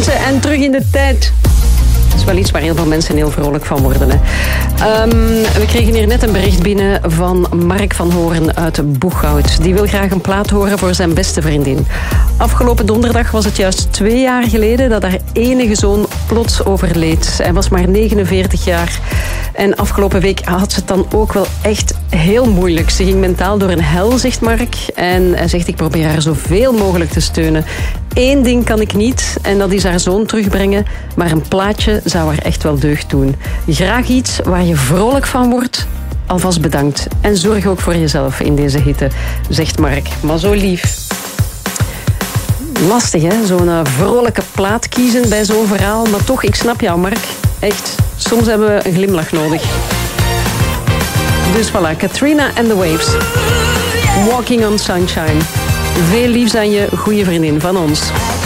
mensen en terug in de tijd. Dat is wel iets waar heel veel mensen heel vrolijk van worden. Hè. We kregen hier net een bericht binnen van Mark van Hoorn uit Boeghout. Die wil graag een plaat horen voor zijn beste vriendin. Afgelopen donderdag was het juist 2 jaar geleden dat haar enige zoon plots overleed. Hij was maar 49 jaar. En afgelopen week had ze het dan ook wel echt heel moeilijk. Ze ging mentaal door een hel, zegt Mark. En hij zegt, ik probeer haar zoveel mogelijk te steunen. 1 ding kan ik niet, en dat is haar zoon terugbrengen. Maar een plaatje zou haar echt wel deugd doen. Graag iets waar je vrolijk van wordt. Alvast bedankt. En zorg ook voor jezelf in deze hitte, zegt Mark. Maar zo lief. Lastig, hè? Zo'n vrolijke plaat kiezen bij zo'n verhaal. Maar toch, ik snap jou, Mark. Echt. Soms hebben we een glimlach nodig. Dus voilà, Katrina and the Waves. Walking on Sunshine. Veel liefs aan je goede vriendin van ons.